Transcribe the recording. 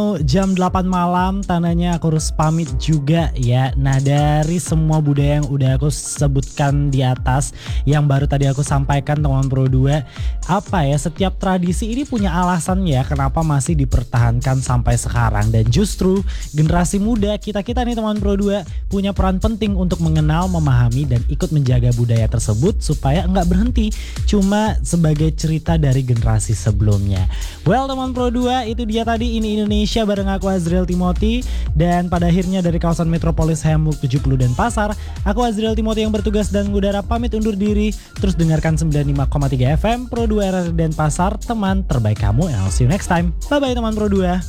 Jam 8 malam tandanya aku harus pamit juga ya. Nah, dari semua budaya yang udah aku sebutkan di atas, yang baru tadi aku sampaikan teman Pro 2, apa ya, setiap tradisi ini punya alasan ya kenapa masih dipertahankan sampai sekarang. Dan justru generasi muda kita-kita nih teman Pro 2 punya peran penting untuk mengenal, memahami dan ikut menjaga budaya tersebut supaya nggak berhenti cuma sebagai cerita dari generasi sebelumnya. Well, teman Pro 2, itu dia tadi Ini Indonesia bareng aku Azriel Timothy. Dan pada akhirnya dari kawasan Metropolis Hamburg 70 Denpasar, aku Azriel Timothy yang bertugas dan mengudara pamit undur diri. Terus dengarkan 95,3 FM Pro 2 RRI Denpasar, teman terbaik kamu, and I'll see you next time. Bye bye teman Pro 2.